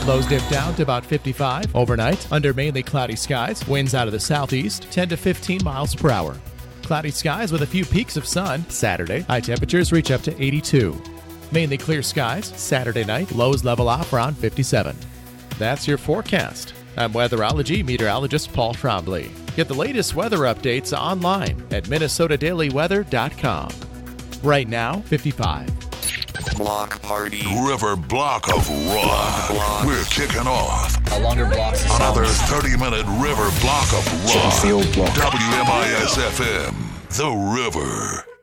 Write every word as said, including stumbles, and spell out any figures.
Lows dip down to about fifty-five. Overnight, under mainly cloudy skies, winds out of the southeast, ten to fifteen miles per hour. Cloudy skies with a few peaks of sun. Saturday, high temperatures reach up to eighty-two. Mainly clear skies. Saturday night, lows level off around fifty-seven. That's your forecast. I'm weatherology meteorologist Paul Trombley. Get the latest weather updates online at minnesota daily weather dot com. Right now, fifty-five. Block party. River Block of Rock. Block. We're kicking off A longer block. another thirty-minute River Block of Rock. Sheffield Block. W M I S F M. The River.